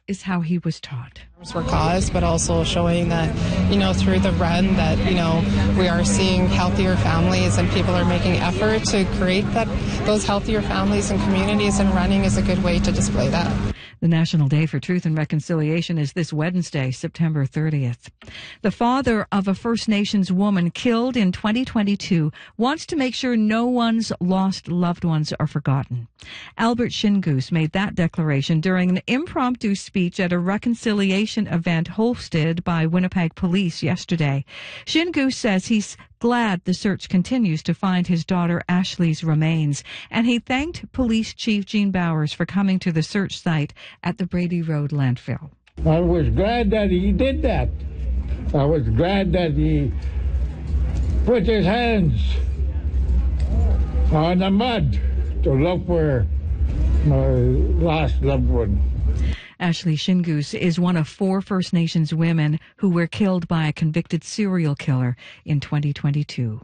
is how he was taught. For cause, but also showing that, through the run that, we are seeing healthier families and people are making effort to create those healthier families and communities, and running is a good way to display that. The National Day for Truth and Reconciliation is this Wednesday, September 30th. The father of a First Nations woman killed in 2022 wants to make sure no one's lost loved ones are forgotten. Albert Shingoose made that declaration during an impromptu speech at a reconciliation event hosted by Winnipeg Police yesterday. Shingoose says he's glad the search continues to find his daughter Ashley's remains, and he thanked Police Chief Gene Bowers for coming to the search site at the Brady Road landfill. I was glad that he did that. I was glad that he put his hands on the mud to look for my last loved one. Ashley Shingoose is one of 4 First Nations women who were killed by a convicted serial killer in 2022.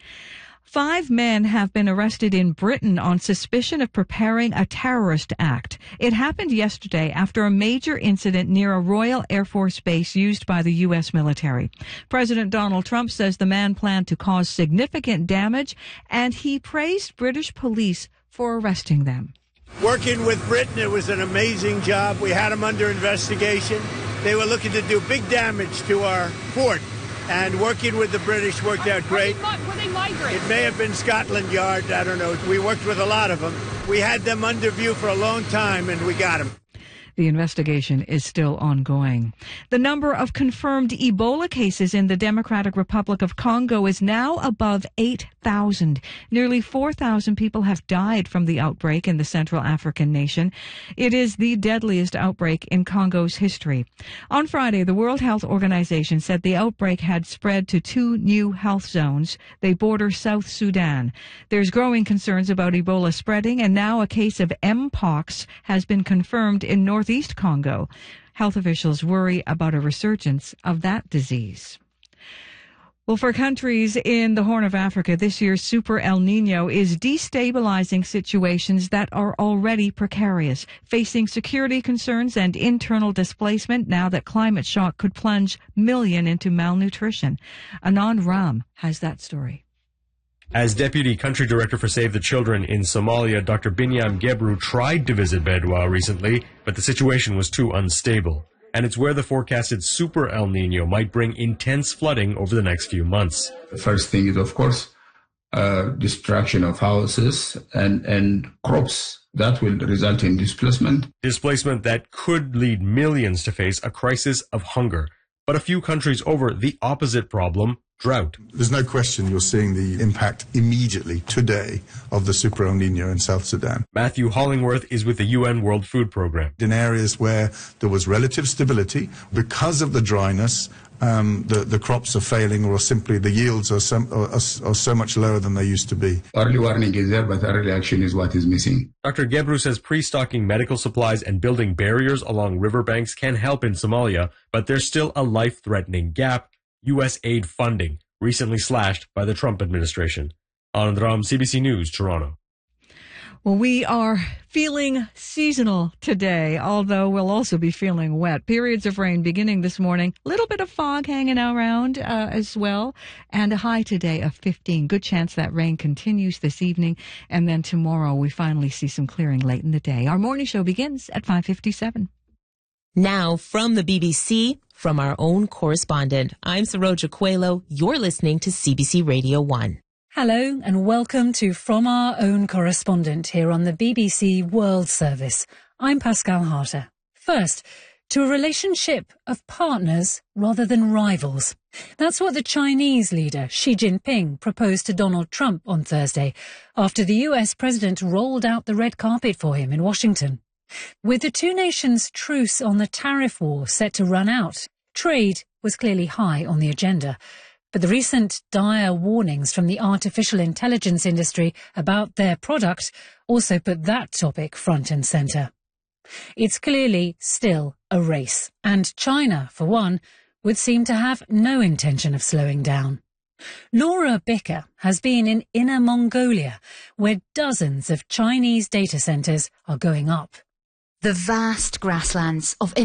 5 men have been arrested in Britain on suspicion of preparing a terrorist act. It happened yesterday after a major incident near a Royal Air Force base used by the U.S. military. President Donald Trump says the man planned to cause significant damage, and he praised British police for arresting them. Working with Britain, it was an amazing job. We had them under investigation. They were looking to do big damage to our fort, and working with the British worked out great. Were they migrants? It may have been Scotland Yard, I don't know. We worked with a lot of them. We had them under view for a long time, and we got them. The investigation is still ongoing. The number of confirmed Ebola cases in the Democratic Republic of Congo is now above 8,000. Nearly 4,000 people have died from the outbreak in the Central African nation. It is the deadliest outbreak in Congo's history. On Friday, the World Health Organization said the outbreak had spread to 2 new health zones. They border South Sudan. There's growing concerns about Ebola spreading, and now a case of Mpox has been confirmed in northeast Congo. Health officials worry about a resurgence of that disease. Well, for countries in the Horn of Africa, this year's Super El Nino is destabilizing situations that are already precarious, facing security concerns and internal displacement now that climate shock could plunge millions into malnutrition. Anand Ram has that story. As Deputy Country Director for Save the Children in Somalia, Dr. Binyam Gebru tried to visit Bedwa recently, but the situation was too unstable. And it's where the forecasted Super El Nino might bring intense flooding over the next few months. The first thing is, of course, destruction of houses and crops. That will result in displacement. Displacement that could lead millions to face a crisis of hunger. But a few countries over, the opposite problem, drought. There's no question you're seeing the impact immediately today of the Super El Nino in South Sudan. Matthew Hollingworth is with the UN World Food Programme. In areas where there was relative stability, because of the dryness, the crops are failing, or simply the yields are so much lower than they used to be. Early warning is there, but early action is what is missing. Dr. Gebru says pre-stocking medical supplies and building barriers along riverbanks can help in Somalia, but there's still a life-threatening gap. U.S. aid funding, recently slashed by the Trump administration. Anand Ram, CBC News, Toronto. Well, we are feeling seasonal today, although we'll also be feeling wet. Periods of rain beginning this morning. A little bit of fog hanging around as well. And a high today of 15. Good chance that rain continues this evening. And then tomorrow we finally see some clearing late in the day. Our morning show begins at 5:57. Now from the BBC, from our own correspondent, I'm Saroja Coelho. You're listening to CBC Radio 1. Hello and welcome to From Our Own Correspondent here on the BBC World Service. I'm Pascal Harter. First, to a relationship of partners rather than rivals. That's what the Chinese leader Xi Jinping proposed to Donald Trump on Thursday after the US president rolled out the red carpet for him in Washington. With the two nations' truce on the tariff war set to run out, trade was clearly high on the agenda. But the recent dire warnings from the artificial intelligence industry about their product also put that topic front and centre. It's clearly still a race, and China, for one, would seem to have no intention of slowing down. Laura Bicker has been in Inner Mongolia, where dozens of Chinese data centres are going up. The vast grasslands of